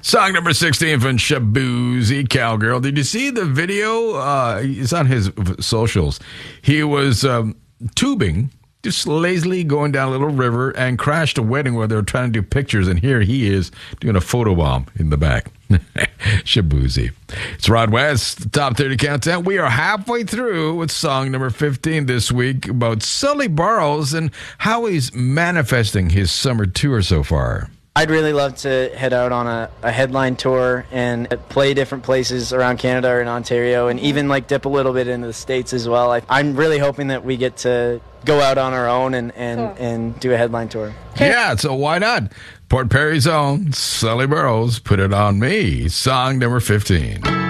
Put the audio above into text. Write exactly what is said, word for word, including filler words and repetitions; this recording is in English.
Song number sixteen from Shaboozey Cowgirl. Did you see the video? Uh, it's on his socials. He was um, tubing, just lazily going down a little river and crashed a wedding where they were trying to do pictures. And here he is doing a photo bomb in the back. Shaboozey. It's Rod West, the Top thirty Countdown. We are halfway through with song number fifteen this week about Sully Burrows and how he's manifesting his summer tour so far. I'd really love to head out on a, a headline tour and play different places around Canada or in Ontario, and even like dip a little bit into the States as well. I, I'm really hoping that we get to go out on our own and, and, cool. and do a headline tour. Yeah, so why not? Port Perry's own Sully Burrows, Put It On Me, song number fifteen.